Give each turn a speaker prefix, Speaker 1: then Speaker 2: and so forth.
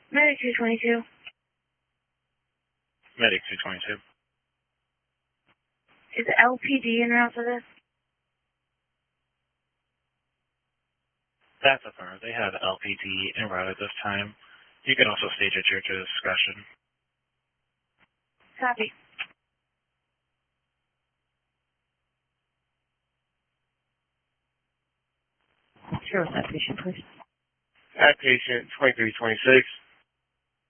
Speaker 1: Medic 222.
Speaker 2: Medic 222.
Speaker 1: Is LPD en route for this?
Speaker 2: That's affirmative. They have LPD en route at this time. You can also stage at your discretion.
Speaker 1: Copy.
Speaker 3: Sure, with that patient, please.
Speaker 4: At patient 2326.